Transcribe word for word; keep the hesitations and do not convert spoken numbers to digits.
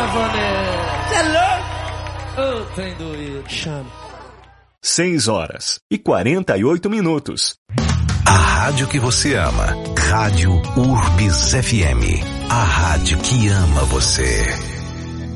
Vanessa. Você é louco? Ô, oh, trem doido. Chama. seis horas e quarenta e oito minutos. A rádio que você ama. Rádio Urbis F M. A rádio que ama você.